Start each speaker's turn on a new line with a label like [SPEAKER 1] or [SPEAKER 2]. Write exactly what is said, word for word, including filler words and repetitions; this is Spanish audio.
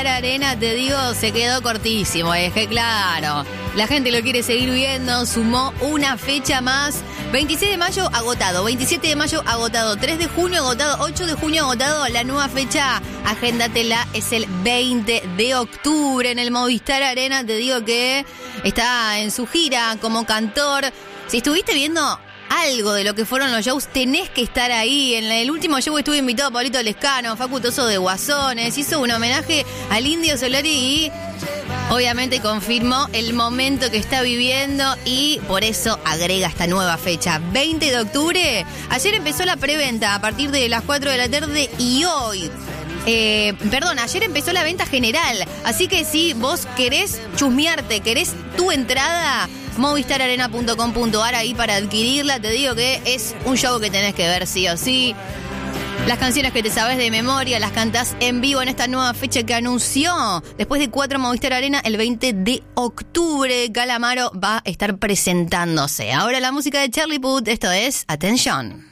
[SPEAKER 1] Arena, te digo, se quedó cortísimo. Es que claro, la gente lo quiere seguir viendo. Sumó una fecha más. veintiséis de mayo agotado, veintisiete de mayo agotado, tres de junio agotado, ocho de junio agotado. La nueva fecha, agéndatela, es el veinte de octubre en el Movistar Arena. Te digo que está en su gira como cantor. Si estuviste viendo algo de lo que fueron los shows, tenés que estar ahí. En el último show estuve invitado a Pablito Lescano, Facu Toso de Guasones, hizo un homenaje al Indio Solari y obviamente confirmó el momento que está viviendo y por eso agrega esta nueva fecha, veinte de octubre. Ayer empezó la preventa a partir de las cuatro de la tarde y hoy... Eh, perdón, ayer empezó la venta general, así que si vos querés chusmearte, querés tu entrada, movistar arena punto com punto ar ahí para adquirirla. Te digo que es un show que tenés que ver sí o sí. Las canciones que te sabes de memoria las cantás en vivo en esta nueva fecha que anunció después de cuatro Movistar Arena el veinte de octubre. Calamaro va a estar presentándose. Ahora la música de Charlie Puth, esto es Attention.